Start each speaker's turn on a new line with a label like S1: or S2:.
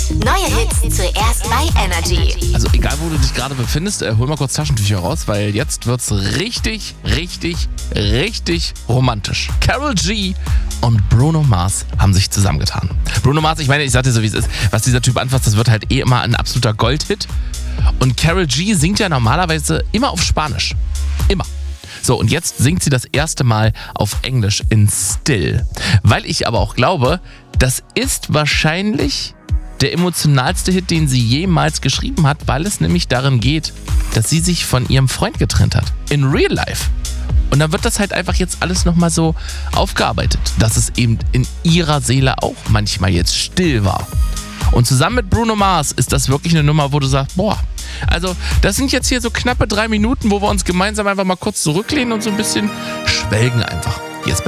S1: Neue Hits zuerst bei Energy.
S2: Also egal, wo du dich gerade befindest, hol mal kurz Taschentücher raus, weil jetzt wird's richtig, richtig, richtig romantisch. Karol G und Bruno Mars haben sich zusammengetan. Bruno Mars, ich meine, ich sag dir so, wie es ist, was dieser Typ anfasst, das wird halt immer ein absoluter Goldhit. Und Karol G singt ja normalerweise immer auf Spanisch. Immer. So, und jetzt singt sie das erste Mal auf Englisch in Still. Weil ich aber auch glaube, das ist wahrscheinlich der emotionalste Hit, den sie jemals geschrieben hat, weil es nämlich darum geht, dass sie sich von ihrem Freund getrennt hat. In real life. Und dann wird das halt einfach jetzt alles nochmal so aufgearbeitet, dass es eben in ihrer Seele auch manchmal jetzt still war. Und zusammen mit Bruno Mars ist das wirklich eine Nummer, wo du sagst, boah, also das sind jetzt hier so knappe 3 Minuten, wo wir uns gemeinsam einfach mal kurz zurücklehnen und so ein bisschen schwelgen einfach.